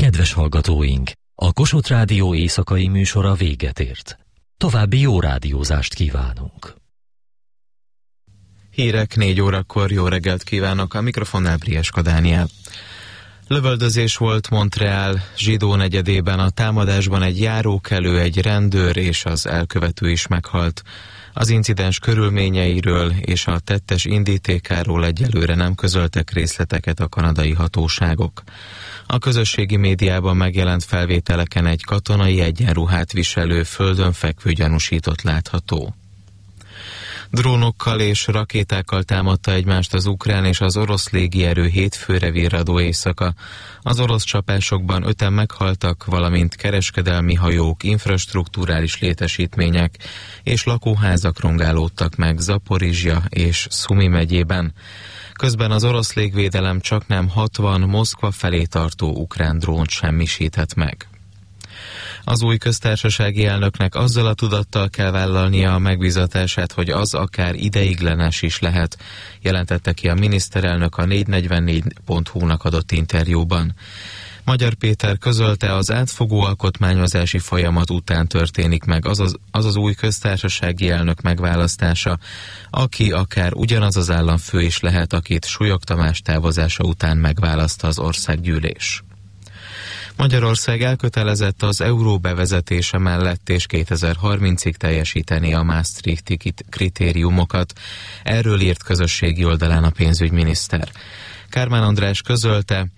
Kedves hallgatóink, a Kossuth Rádió éjszakai műsora véget ért. További jó rádiózást kívánunk. Hírek 4 órakor, jó reggelt kívánok, a mikrofonnál Brieska Dániel. Lövöldözés volt Montreal zsidó negyedében, a támadásban egy járókelő, egy rendőr és az elkövető is meghalt. Az incidens körülményeiről és a tettes indítékáról egyelőre nem közöltek részleteket a kanadai hatóságok. A közösségi médiában megjelent felvételeken egy katonai egyenruhát viselő, földön fekvő gyanúsított látható. Drónokkal és rakétákkal támadta egymást az ukrán és az orosz légierő hétfőre virradó éjszaka. Az orosz csapásokban 5-en meghaltak, valamint kereskedelmi hajók, infrastrukturális létesítmények és lakóházak rongálódtak meg Zaporizsja és Szumi megyében. Közben az orosz légvédelem csaknem 60 Moszkva felé tartó ukrán drónt semmisített meg. Az új köztársasági elnöknek azzal a tudattal kell vállalnia a megbízatását, hogy az akár ideiglenes is lehet, jelentette ki a miniszterelnök a 444.hu-nak adott interjúban. Magyar Péter közölte, az átfogó alkotmányozási folyamat után történik meg az az új köztársasági elnök megválasztása, aki akár ugyanaz az államfő is lehet, akit Súlyog Tamás távozása után megválaszt az országgyűlés. Magyarország elkötelezett az euró bevezetése mellett, és 2030-ig teljesíteni a Maastrichti kritériumokat. Erről írt közösségi oldalán a pénzügyminiszter. Kármán András közölte,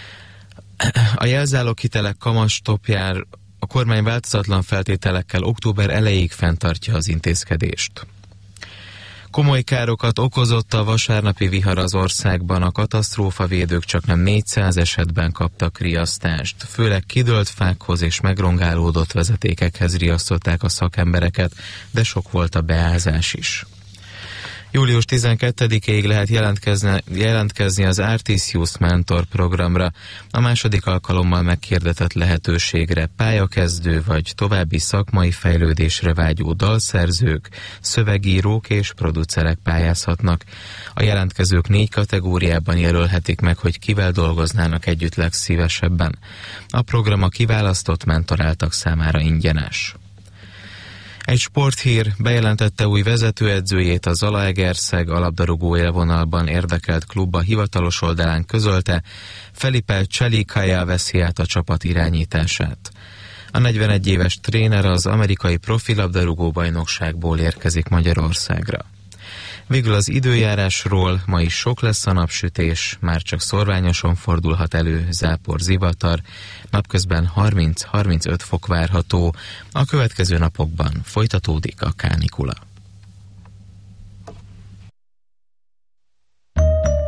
a jelzáloghitelek kamatstopján a kormány változatlan feltételekkel október elejéig fenntartja az intézkedést. Komoly károkat okozott a vasárnapi vihar az országban, a katasztrófavédők csaknem 400 esetben kaptak riasztást. Főleg kidőlt fákhoz és megrongálódott vezetékekhez riasztották a szakembereket, de sok volt a beázás is. Július 12-ig lehet jelentkezni az Artisius Mentor programra, a második alkalommal meghirdetett lehetőségre pályakezdő vagy további szakmai fejlődésre vágyó dalszerzők, szövegírók és producerek pályázhatnak. A jelentkezők 4 kategóriában jelölhetik meg, hogy kivel dolgoznának együtt legszívesebben. A program a kiválasztott mentoráltak számára ingyenes. Egy sporthír: bejelentette új vezetőedzőjét, a Zalaegerszeg a labdarúgó élvonalban érdekelt klub a hivatalos oldalán közölte, Felipe Cselikaja veszi át a csapat irányítását. A 41 éves tréner az amerikai profilabdarúgó bajnokságból érkezik Magyarországra. Végül az időjárásról: ma is sok lesz a napsütés, már csak szorványosan fordulhat elő zápor, zivatar, napközben 30-35 fok várható, a következő napokban folytatódik a kánikula.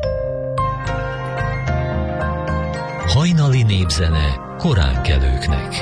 Hajnali népzene koránkelőknek.